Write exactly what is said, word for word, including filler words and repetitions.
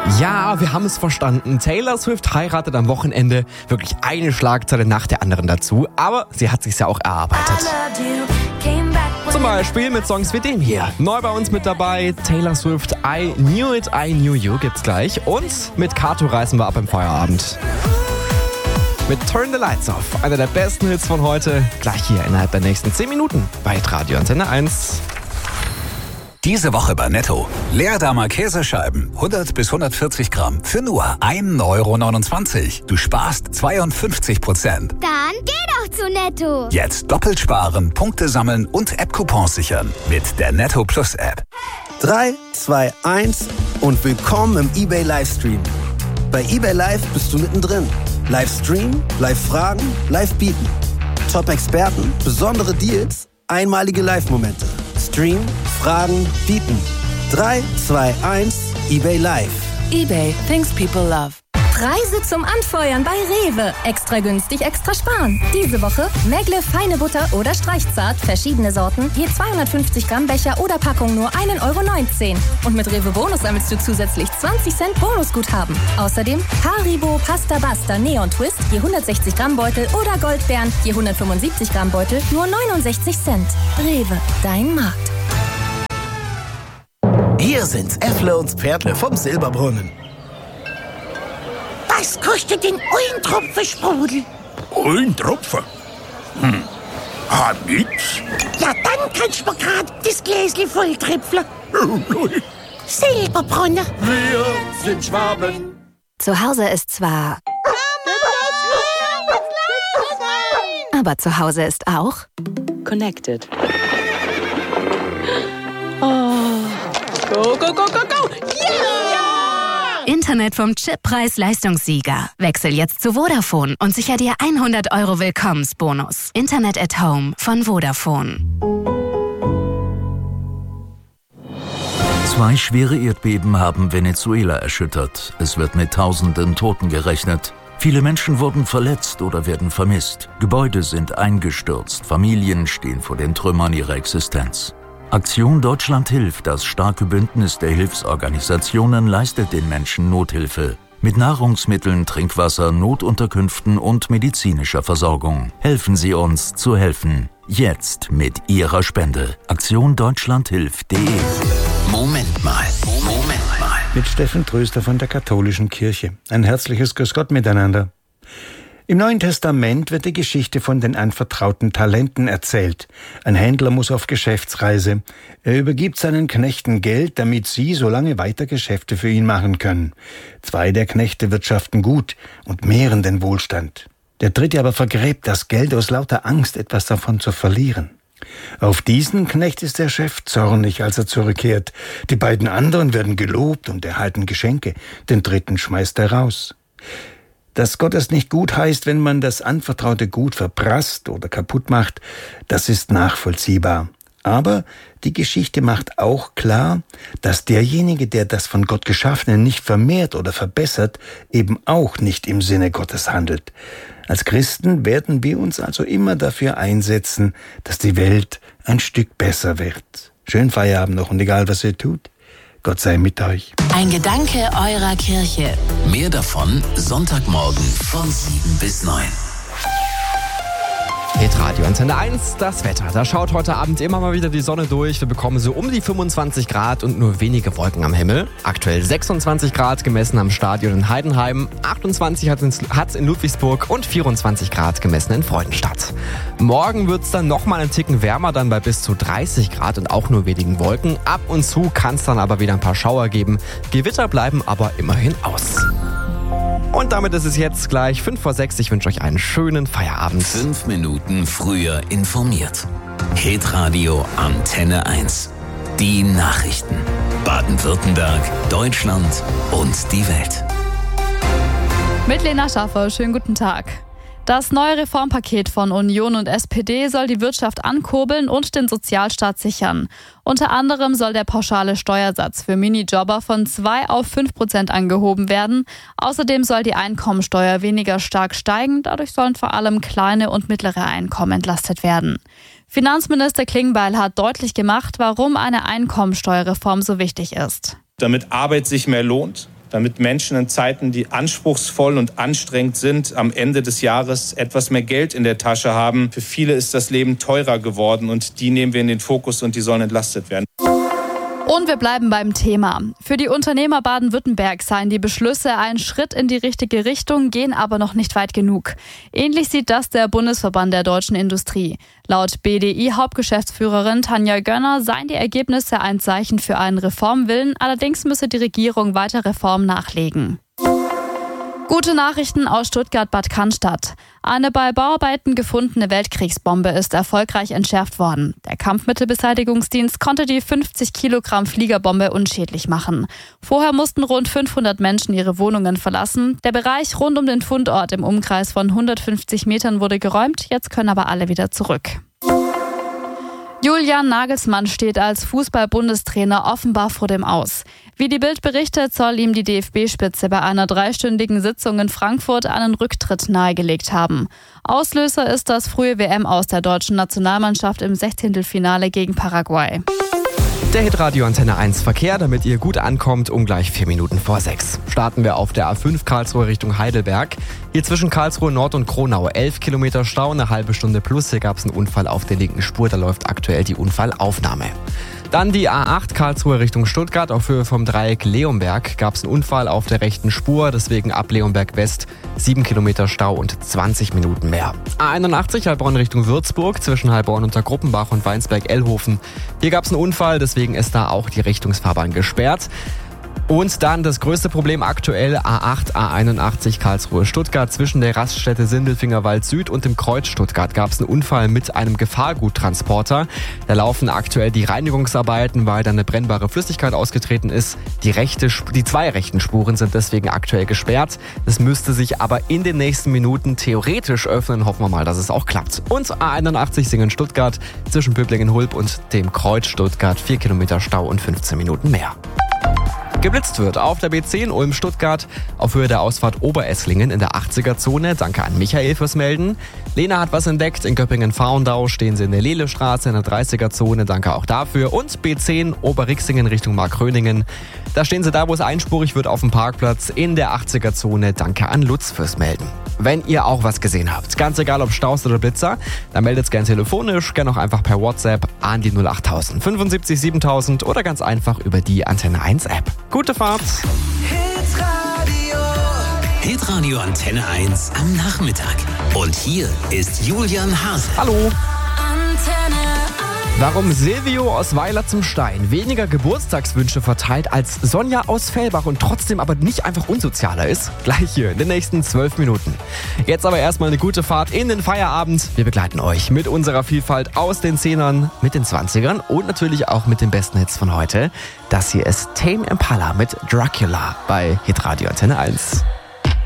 Ja, wir haben es verstanden. Taylor Swift heiratet am Wochenende. Wirklich eine Schlagzeile nach der anderen dazu. Aber sie hat sich's ja auch erarbeitet. Zum Beispiel mit Songs wie dem hier. Neu bei uns mit dabei Taylor Swift, I Knew It, I Knew You gibt's gleich. Und mit Kato reißen wir ab im Feierabend. Mit Turn the Lights Off. Einer der besten Hits von heute. Gleich hier innerhalb der nächsten zehn Minuten bei Radio Antenne eins. Diese Woche bei Netto. Leerdammer Käsescheiben, hundert bis hundertvierzig Gramm, für nur ein Euro neunundzwanzig. Du sparst zweiundfünfzig Prozent. Dann geh doch zu Netto. Jetzt doppelt sparen, Punkte sammeln und App-Coupons sichern mit der Netto Plus App. drei, zwei, eins und willkommen im eBay Livestream. Bei eBay Live bist du mittendrin. Livestream, Live-Fragen, Live-Bieten. Top-Experten, besondere Deals, einmalige Live-Momente. Stream, Fragen, Bieten. drei, zwei, eins, eBay Live. eBay, things people love. Preise zum Anfeuern bei Rewe. Extra günstig, extra sparen. Diese Woche Megle feine Butter oder Streichzart, verschiedene Sorten, je zweihundertfünfzig Gramm Becher oder Packung nur ein Euro neunzehn. Und mit Rewe Bonus sammelst du zusätzlich zwanzig Cent Bonusguthaben. Außerdem Haribo Pasta Basta Neon Twist, je hundertsechzig Gramm Beutel oder Goldbeeren, je hundertfünfundsiebzig Gramm Beutel, nur neunundsechzig Cent. Rewe, dein Markt. Hier sind's Äffle und Pferdle vom Silberbrunnen. Was kostet denn ein Tropfen Sprudel? Ein Tropfen? Hm. Ah, nix. Ja, dann kannst du mir grad das Gläschen voll tröpfeln. Silberbrunnen. Wir sind Schwaben. Zu Hause ist zwar... Aber zu Hause ist auch... Connected. Oh. Go, go, go, go, go! Yeah! Internet vom Chippreis-Leistungssieger. Wechsel jetzt zu Vodafone und sicher dir hundert Euro Willkommensbonus. Internet at Home von Vodafone. Zwei schwere Erdbeben haben Venezuela erschüttert. Es wird mit tausenden Toten gerechnet. Viele Menschen wurden verletzt oder werden vermisst. Gebäude sind eingestürzt. Familien stehen vor den Trümmern ihrer Existenz. Aktion Deutschland hilft, das starke Bündnis der Hilfsorganisationen, leistet den Menschen Nothilfe. Mit Nahrungsmitteln, Trinkwasser, Notunterkünften und medizinischer Versorgung. Helfen Sie uns zu helfen. Jetzt mit Ihrer Spende. Aktion Deutschland hilft punkt de. Moment mal, Moment mal. Mit Steffen Tröster von der Katholischen Kirche. Ein herzliches Grüß Gott miteinander. Im Neuen Testament wird die Geschichte von den anvertrauten Talenten erzählt. Ein Händler muss auf Geschäftsreise. Er übergibt seinen Knechten Geld, damit sie so lange weiter Geschäfte für ihn machen können. Zwei der Knechte wirtschaften gut und mehren den Wohlstand. Der dritte aber vergräbt das Geld aus lauter Angst, etwas davon zu verlieren. Auf diesen Knecht ist der Chef zornig, als er zurückkehrt. Die beiden anderen werden gelobt und erhalten Geschenke. Den dritten schmeißt er raus. Dass Gott es nicht gut heißt, wenn man das anvertraute Gut verprasst oder kaputt macht, das ist nachvollziehbar. Aber die Geschichte macht auch klar, dass derjenige, der das von Gott Geschaffene nicht vermehrt oder verbessert, eben auch nicht im Sinne Gottes handelt. Als Christen werden wir uns also immer dafür einsetzen, dass die Welt ein Stück besser wird. Schönen Feierabend noch und egal, was ihr tut, Gott sei mit euch. Ein Gedanke eurer Kirche. Mehr davon Sonntagmorgen von sieben bis neun. Hit Radio Antenne eins, das Wetter. Da schaut heute Abend immer mal wieder die Sonne durch. Wir bekommen so um die fünfundzwanzig Grad und nur wenige Wolken am Himmel. Aktuell sechsundzwanzig Grad gemessen am Stadion in Heidenheim, achtundzwanzig hat es in Ludwigsburg und vierundzwanzig Grad gemessen in Freudenstadt. Morgen wird es dann nochmal einen Ticken wärmer, dann bei bis zu dreißig Grad und auch nur wenigen Wolken. Ab und zu kann es dann aber wieder ein paar Schauer geben. Gewitter bleiben aber immerhin aus. Und damit ist es jetzt gleich fünf vor sechs. Ich wünsche euch einen schönen Feierabend. Fünf Minuten früher informiert. Hitradio Antenne eins. Die Nachrichten. Baden-Württemberg, Deutschland und die Welt. Mit Lena Schaffer, schönen guten Tag. Das neue Reformpaket von Union und S P D soll die Wirtschaft ankurbeln und den Sozialstaat sichern. Unter anderem soll der pauschale Steuersatz für Minijobber von zwei auf fünf Prozent angehoben werden. Außerdem soll die Einkommensteuer weniger stark steigen. Dadurch sollen vor allem kleine und mittlere Einkommen entlastet werden. Finanzminister Klingbeil hat deutlich gemacht, warum eine Einkommensteuerreform so wichtig ist. Damit Arbeit sich mehr lohnt, damit Menschen in Zeiten, die anspruchsvoll und anstrengend sind, am Ende des Jahres etwas mehr Geld in der Tasche haben. Für viele ist das Leben teurer geworden und die nehmen wir in den Fokus und die sollen entlastet werden. Und wir bleiben beim Thema. Für die Unternehmer Baden-Württemberg seien die Beschlüsse ein Schritt in die richtige Richtung, gehen aber noch nicht weit genug. Ähnlich sieht das der Bundesverband der deutschen Industrie. Laut B D I-Hauptgeschäftsführerin Tanja Gönner seien die Ergebnisse ein Zeichen für einen Reformwillen, allerdings müsse die Regierung weiter Reformen nachlegen. Gute Nachrichten aus Stuttgart-Bad Cannstatt. Eine bei Bauarbeiten gefundene Weltkriegsbombe ist erfolgreich entschärft worden. Der Kampfmittelbeseitigungsdienst konnte die fünfzig Kilogramm Fliegerbombe unschädlich machen. Vorher mussten rund fünfhundert Menschen ihre Wohnungen verlassen. Der Bereich rund um den Fundort im Umkreis von hundertfünfzig Metern wurde geräumt. Jetzt können aber alle wieder zurück. Julian Nagelsmann steht als Fußball-Bundestrainer offenbar vor dem Aus. Wie die Bild berichtet, soll ihm die D F B-Spitze bei einer dreistündigen Sitzung in Frankfurt einen Rücktritt nahegelegt haben. Auslöser ist das frühe W M-Aus der deutschen Nationalmannschaft im Sechzehntelfinale gegen Paraguay. Der Hitradio Antenne eins Verkehr, damit ihr gut ankommt, um gleich vier Minuten vor sechs. Starten wir auf der A fünf Karlsruhe Richtung Heidelberg. Hier zwischen Karlsruhe Nord und Kronau elf Kilometer Stau, eine halbe Stunde plus. Hier gab es einen Unfall auf der linken Spur, da läuft aktuell die Unfallaufnahme. Dann die A acht Karlsruhe Richtung Stuttgart. Auf Höhe vom Dreieck Leonberg gab es einen Unfall auf der rechten Spur. Deswegen ab Leonberg West sieben Kilometer Stau und zwanzig Minuten mehr. A einundachtzig Heilbronn Richtung Würzburg zwischen Heilbronn unter Gruppenbach und Weinsberg-Ellhofen. Hier gab es einen Unfall, deswegen ist da auch die Richtungsfahrbahn gesperrt. Und dann das größte Problem aktuell, A acht, A einundachtzig Karlsruhe-Stuttgart. Zwischen der Raststätte Sindelfingerwald Süd und dem Kreuz Stuttgart gab es einen Unfall mit einem Gefahrguttransporter. Da laufen aktuell die Reinigungsarbeiten, weil da eine brennbare Flüssigkeit ausgetreten ist. Die, rechte, die zwei rechten Spuren sind deswegen aktuell gesperrt. Das müsste sich aber in den nächsten Minuten theoretisch öffnen. Hoffen wir mal, dass es auch klappt. Und A einundachtzig Singen-Stuttgart zwischen Böblingen-Hulb und dem Kreuz Stuttgart. vier Kilometer Stau und fünfzehn Minuten mehr. Geblitzt wird auf der B zehn Ulm-Stuttgart auf Höhe der Ausfahrt Oberesslingen in der achtziger-Zone. Danke an Michael fürs Melden. Lena hat was entdeckt. In Göppingen-Faundau stehen sie in der Lelestraße in der dreißiger-Zone. Danke auch dafür. Und B zehn Oberrixingen Richtung Markröningen. Da stehen sie da, wo es einspurig wird, auf dem Parkplatz in der achtziger-Zone. Danke an Lutz fürs Melden. Wenn ihr auch was gesehen habt, ganz egal ob Staus oder Blitzer, dann meldet es gerne telefonisch, gerne auch einfach per WhatsApp an die null acht tausend fünfundsiebzig siebentausend oder ganz einfach über die Antenne eins App. Gute Fahrt! Hitradio. Hitradio Antenne eins am Nachmittag. Und hier ist Julian Hase. Hallo! Antenne Warum Silvio aus Weiler zum Stein weniger Geburtstagswünsche verteilt als Sonja aus Fellbach und trotzdem aber nicht einfach unsozialer ist? Gleich hier in den nächsten zwölf Minuten. Jetzt aber erstmal eine gute Fahrt in den Feierabend. Wir begleiten euch mit unserer Vielfalt aus den Zehnern, mit den Zwanzigern und natürlich auch mit den besten Hits von heute. Das hier ist Tame Impala mit Dracula bei Hitradio Antenne eins.